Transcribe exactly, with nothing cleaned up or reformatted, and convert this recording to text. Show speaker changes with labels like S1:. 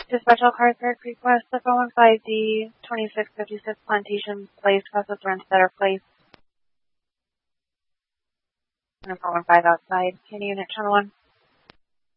S1: To Special Car Search Request, the four one five D, twenty-six fifty-six Plantation Place, West Rensselaer Place. And four one five outside. Can you unit channel one?